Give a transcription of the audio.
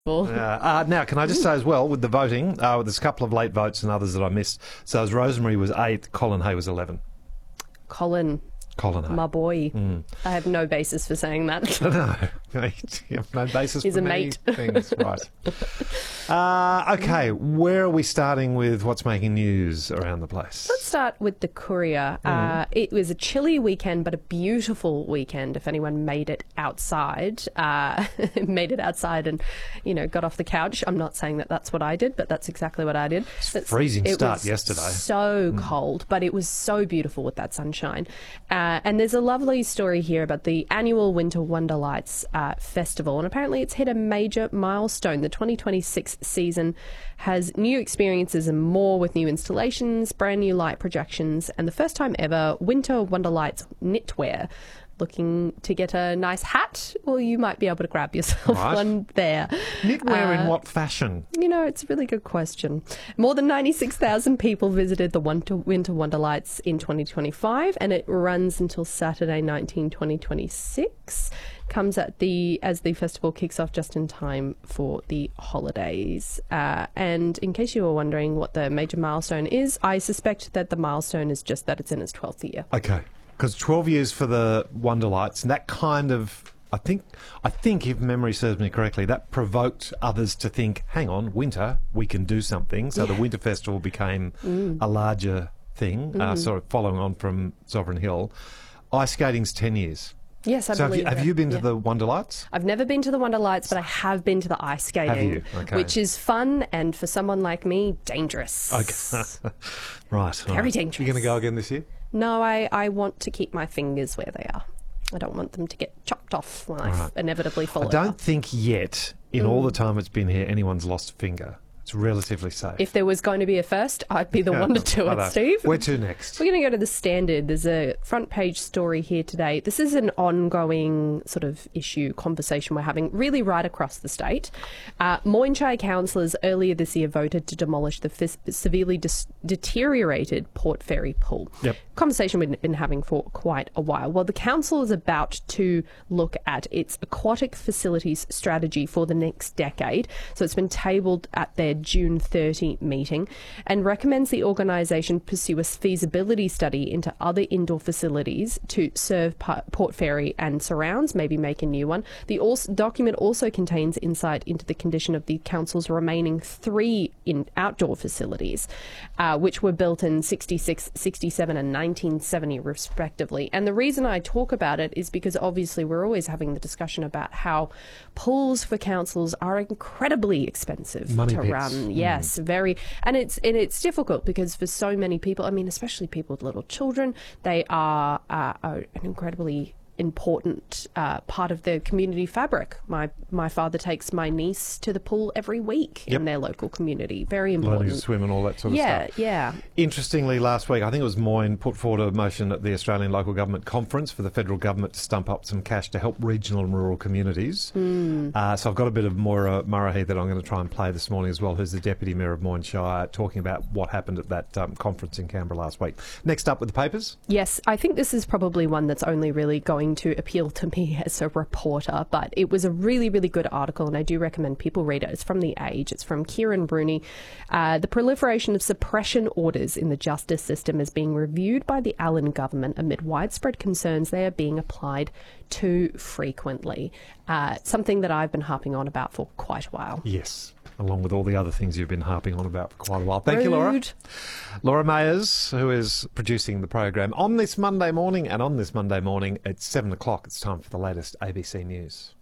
Now, can I just say as well, with the voting, there's a couple of late votes and others that I missed. So as Rosemary was 8th, Colin Hay was 11. Colin Hay. My boy. I have no basis for saying that. No, you have no basis He's for a many mate. things. Right. Okay, where are we starting with what's making news around the place? Let's start with the Courier. It was a chilly weekend, but a beautiful weekend. If anyone made it outside, and, got off the couch. I'm not saying that that's what I did, but that's exactly what I did. It's freezing start yesterday. So cold, but it was so beautiful with that sunshine. And there's a lovely story here about the annual Winter Wonder Lights Festival, and apparently it's hit a major milestone. The 2026 season has new experiences and more, with new installations, brand new light projections, and the first time ever Winter Wonder Lights knitwear. Looking to get a nice hat? Well, you might be able to grab yourself one there. Knitwear in what fashion? It's a really good question. More than 96,000 people visited the Winter Wonder Lights in 2025, and it runs until Saturday, 2026. Comes as the festival kicks off just in time for the holidays. And in case you were wondering what the major milestone is, I suspect that the milestone is just that it's in its 12th year. Okay. Because 12 years for the Wonder Lights, and that kind of, I think if memory serves me correctly, that provoked others to think, hang on, winter, we can do something. So the Winter Festival became a larger thing, sort of following on from Sovereign Hill. Ice skating's 10 years. Yes, I believe have you been to the Wonder Lights? I've never been to the Wonder Lights, but I have been to the ice skating. Have you? Okay. Which is fun, and for someone like me, dangerous. Okay. Right. Very dangerous. You going to go again this year? No, I want to keep my fingers where they are. I don't want them to get chopped off when I inevitably fall over. I don't think yet, in all the time it's been here, anyone's lost a finger. It's relatively safe. If there was going to be a first, I'd be the one to do it, Steve. Where to next? We're going to go to the Standard. There's a front page story here today. This is an ongoing sort of conversation we're having really right across the state. Moyne Shire councillors earlier this year voted to demolish the severely deteriorated Port Fairy pool. Yep. Conversation we've been having for quite a while. Well, the council is about to look at its aquatic facilities strategy for the next decade. So it's been tabled at their June 30 meeting, and recommends the organisation pursue a feasibility study into other indoor facilities to serve Port Fairy and surrounds, maybe make a new one. The document also contains insight into the condition of the council's remaining 3 outdoor facilities, which were built in 66, 67 and 1970 respectively. And the reason I talk about it is because obviously we're always having the discussion about how pools for councils are incredibly expensive Money to pits. run. Yes, very. And it's difficult because for so many people, I mean, especially people with little children, they are an incredibly important part of the community fabric. My father takes my niece to the pool every week in their local community. Very important. Learning to swim and all that sort of stuff. Yeah. Interestingly, last week, I think it was Moyne put forward a motion at the Australian Local Government Conference for the federal government to stump up some cash to help regional and rural communities. So I've got a bit of Moira Murray that I'm going to try and play this morning as well, who's the Deputy Mayor of Moyne Shire, talking about what happened at that conference in Canberra last week. Next up with the papers. Yes, I think this is probably one that's only really going to appeal to me as a reporter, but it was a really, really good article, and I do recommend people read it. It's from The Age. It's from Kieran Bruni. The proliferation of suppression orders in the justice system is being reviewed by the Allen government amid widespread concerns they are being applied too frequently. Something that I've been harping on about for quite a while. Yes, along with all the other things you've been harping on about for quite a while. Thank you, Laura. Laura Mayers, who is producing the program on this Monday morning, and on this Monday morning at 7 o'clock, it's time for the latest ABC News.